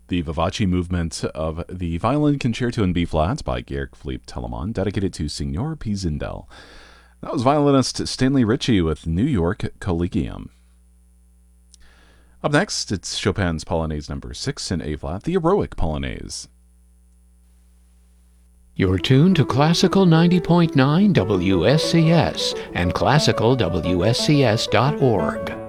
The Vivace movement of the Violin Concerto in B-flat by Georg Philipp Telemann, dedicated to Signor P. Zindel. That was violinist Stanley Ritchie with New York Collegium. Up next, it's Chopin's Polonaise No. 6 in A-flat, the Heroic Polonaise. You're tuned to Classical 90.9 WSCS and classicalwscs.org.